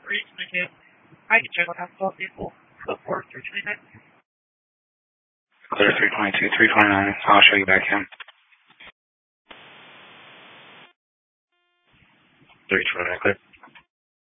322. I can check on hospital people. Code 4, 329. Clear 322, 329. I'll show you back in. 329, clear.